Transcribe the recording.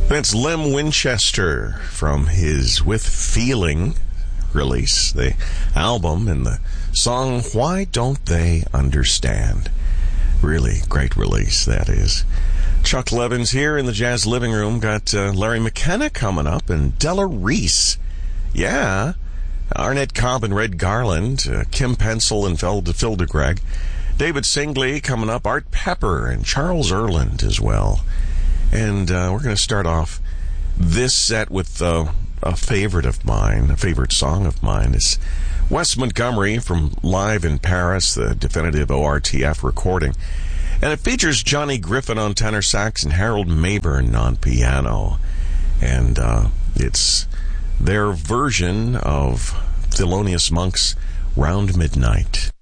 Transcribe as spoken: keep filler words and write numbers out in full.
That's Lem Winchester from his With Feeling release, the album, and the song Why Don't They Understand. Really great release, that is. Chuck Levins here in the Jazz Living Room. Got uh, Larry McKenna coming up and Della Reese. Yeah. Arnett Cobb and Red Garland. Uh, Kim Pencil and Phil DeGreg. David Singley coming up. Art Pepper and Charles Erland as well. And uh, we're going to start off this set with uh, a favorite of mine, a favorite song of mine. It's Wes Montgomery from Live in Paris, the definitive O R T F recording. And it features Johnny Griffin on tenor sax and Harold Mayburn on piano. And uh, it's their version of Thelonious Monk's Round Midnight.